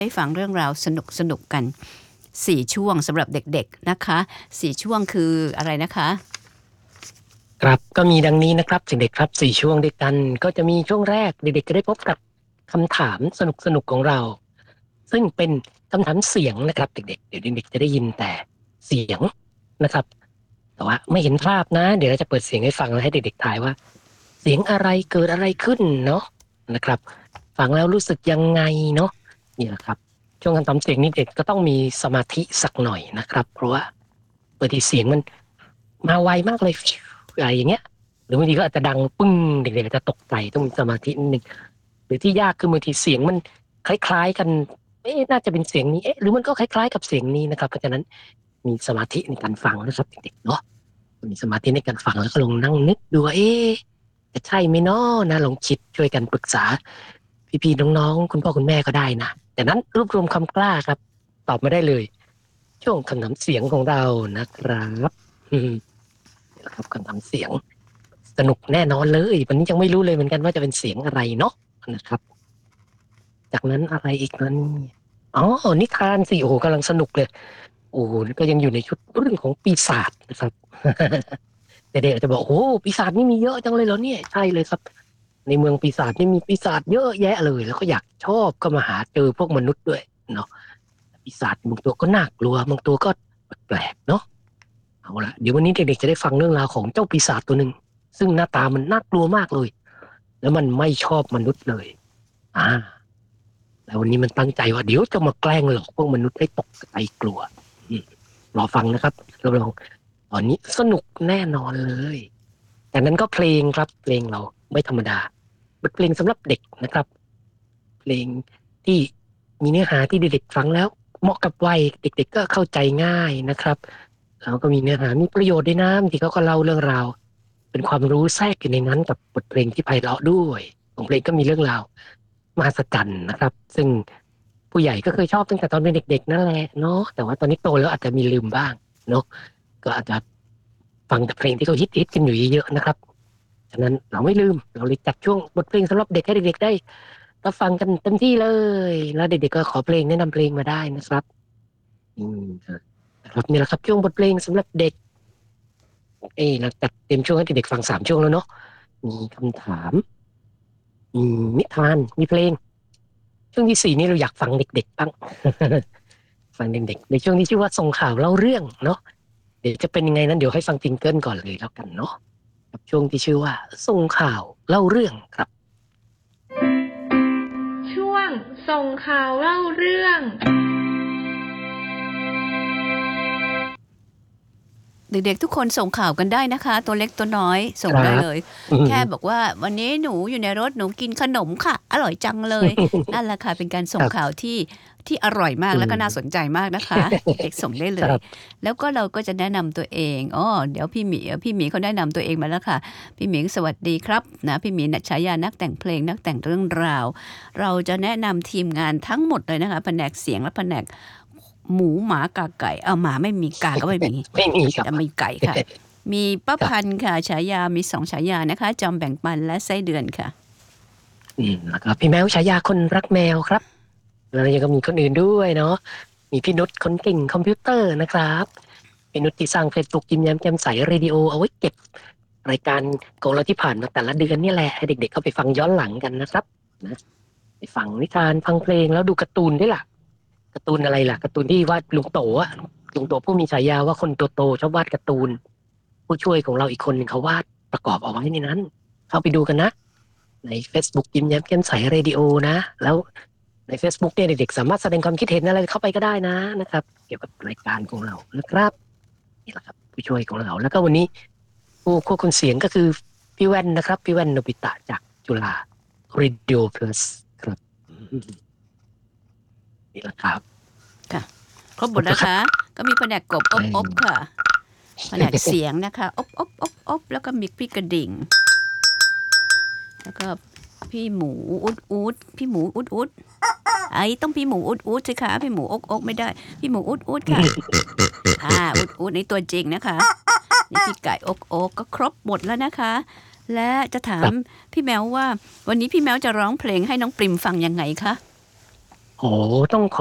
ได้ฟังเรื่องราวสนุกกัน4ช่วงสำหรับเด็กๆนะคะ4ช่วงคืออะไรนะคะครับก็มีดังนี้นะครับเด็กๆครับ4ช่วงด้วยกันก็จะมีช่วงแรกเด็กๆจะได้พบกับคำถามสนุกๆของเราซึ่งเป็นคำถามเสียงนะครับเด็กๆเดี๋ยวเด็กๆจะได้ยินแต่เสียงนะครับแต่ว่าไม่เห็นภาพนะเดี๋ยวเราจะเปิดเสียงให้ฟังแล้วให้เด็กๆทายว่าเสียงอะไรเกิดอะไรขึ้นเนาะนะครับฟังแล้วรู้สึกยังไงเนาะนี่แหละครับช่วงคำถามเสียงนี้เด็กก็ต้องมีสมาธิสักหน่อยนะครับเพราะว่าบางทีเสียงมันมาไวมากเลยอะไรอย่างเงี้ย หรือบางทีก็อาจจะดังปึ้งเด็กๆอาจจะตกใจต้องมีสมาธินิดนึงหรือที่ยากคือบางทีเสียงมันคล้ายๆกันน่าจะเป็นเสียงนี้หรือมันก็คล้ายๆกับเสียงนี้นะครับเพราะฉะนั้นมีสมาธิในการฟังนะครับเด็กๆเนาะมีสมาธิในการฟังแล้วก็ลองนั่งนึกดูว่าจะใช่ไหมเนาะนะลองคิดช่วยกันปรึกษาพี่ๆน้องๆคุณพ่อคุณแม่ก็ได้นะแต่นั้นรวบรวมคำกล้าครับตอบมาได้เลยช่วงคำถามเสียงของเรานะครับนะครับคำถามเสียง สนุกแน่นอนเลยวันนี้ยังไม่รู้เลยเหมือนกันว่าจะเป็นเสียงอะไรเนาะนะครับจากนั้นอะไรอีกนั้นอ๋อนิทานสิโอ้โหกำลังสนุกเลยโอ้โหก็ยังอยู่ในชุดเรื่องของปีศาจนะครับเด็กๆอาจจะบอกโอ้ปีศาจนี่มีเยอะจังเลยเหรอเนี่ยใช่เลยครับในเมืองปีศาจนี่มีปีศาจเยอะแยะเลยแล้วก็อยากชอบก็มาหาเจอพวกมนุษย์ด้วยเนาะปีศาจบางตัวก็น่ากลัวบางตัวก็แปลกๆเนาะเอาละเดี๋ยววันนี้เด็กๆจะได้ฟังเรื่องราวของเจ้าปีศาจตัวหนึ่งซึ่งหน้าตามันน่ากลัวมากเลย แล้วมันไม่ชอบมนุษย์เลยอ่าแล้ววันนี้มันตั้งใจว่าเดี๋ยวจะมาแกล้งหลอกพวกมนุษย์ให้ตกใจกลัวอืมรอฟังนะครับเราลองตอนนี้สนุกแน่นอนเลยจากนั้นก็เพลงครับเพลงเราไม่ธรรมดาเป็นเพลงสำหรับเด็กนะครับเพลงที่มีเนื้อหาที่เด็กๆฟังแล้วเหมาะกับวัยเด็กๆก็เข้าใจง่ายนะครับแล้วก็มีเนื้อหามีประโยชน์ด้วยนะบางทีเขาก็เล่าเรื่องราวเป็นความรู้แทรกอยู่ในนั้นกับบทเพลงที่ไพเราะด้วยของเพลงก็มีเรื่องราวมหัศจรรย์นะครับซึ่งผู้ใหญ่ก็เคยชอบตั้งแต่ตอนเป็นเด็กๆนั่นแหละเนาะแต่ว่าตอนนี้โตแล้วอาจจะมีลืมบ้างเนาะก็อาจจะฟังแต่เพลงที่เขาฮิตกันอยู่เยอะๆนะครับ ฉะนั้นเราไม่ลืมเราเลยจัดช่วงบทเพลงสำหรับเด็กให้เด็กๆได้รับฟังกันเต็มที่เลยแล้วเด็กๆก็ขอเพลงแนะนำเพลงมาได้นะครับอืมนะครับนี่แหละครับช่วงบทเพลงสำหรับเด็กเราจัดเต็มช่วงให้เด็กๆฟัง3 ช่วงแล้วเนาะมีคำถามมีนิทานมีเพลงช่วงที่4นี่เราอยากฟังเด็กๆบ้างฟังเด็กๆในช่วงที่ชื่อว่าส่งข่าวเล่าเรื่องเนาะเดี๋ยวจะเป็นยังไงนั้นเดี๋ยวให้ฟังจิงเกิลก่อนเลยแล้วกันเนาะกับช่วงที่ชื่อว่าส่งข่าวเล่าเรื่องครับช่วงส่งข่าวเล่าเรื่องเด็กๆทุกคนส่งข่าวกันได้นะคะตัวเล็กตัวน้อยส่งได้เลยแค่บอกว่าวันนี้หนูอยู่ในรถหนูกินขนมค่ะอร่อยจังเลยนั่นแหละค่ะเป็นการส่งข่าวที่อร่อยมากแล้วก็น่าสนใจมากนะคะเด็กส่งได้เลยแล้วก็เราก็จะแนะนำตัวเองเดี๋ยวพี่หมีเขาแนะนำตัวเองมาแล้วค่ะพี่หมีสวัสดีครับนะพี่หมีฉายานักแต่งเพลงนักแต่งเรื่องราวเราจะแนะนำทีมงานทั้งหมดเลยนะคะแผนกเสียงและแผนกหมูหมากาไก่หมาไม่มีกาก็ไม่มีไม่มีครับแต่มีไก่ค่ะมีป้าพันธ์ค่ะฉายามี2ฉายานะคะจอมแบ่งปันและไส้เดือนค่ะแล้วก็พี่แมวฉายาคนรักแมวครับแล้วยังก็มีคนอื่นด้วยเนาะมีพี่นุชคนเก่งคอมพิวเตอร์นะครับพี่นุชที่สร้างเฟซบุ๊กยิ้มแย้มแจ่มใสเรดิโอเอาไว้เก็บรายการของเราที่ผ่านมาแต่ละเดือนนี่แหละให้เด็กๆเข้าไปฟังย้อนหลังกันนะครับนะไปฟังนิทานฟังเพลงแล้วดูการ์ตูนด้วยล่ะการ์ตูนอะไรล่ะการ์ตูนที่วาดลุงโตอะลุงโตผู้มีฉายาว่าคนโตชอบวาดการ์ตูนผู้ช่วยของเราอีกคนหนึ่งเขาวาดประกอบเอาไว้ในนั้นเข้าไปดูกันนะ ใน Facebook ยิ้มแย้มแจ่มใสเรดิโอนะแล้วใน Facebook เนี่ยเด็กๆสามารถแสดงความคิดเห็นอะไรเข้าไปก็ได้นะครับเกี่ยวกับรายการของเรานะครับนี่แหละครับผู้ช่วยของเราแล้วก็วันนี้ผู้ควบคุมเสียงก็คือพี่แว่นนะครับพี่แว่นโนบิตะจากจุฬา Radio Plus ครับนี่แหละครับค่ะครบหมดนะคะก็มีแผนกกบอบค่ะแผนกเสียงนะคะอบแล้วก็มีพี่กระดิ่งแล้วก็พี่หมูอุดพี่หมูอุดต้องพี่หมูอุดสิคะพี่หมูอกไม่ได้พี่หมูอุดค่ะอุดในตัวจริงนะคะนี่พี่ไก่อกก็ครบหมดแล้วนะคะและจะถามพี่แมวว่าวันนี้พี่แมวจะร้องเพลงให้น้องปริมฟังยังไงคะโอ้ต้อง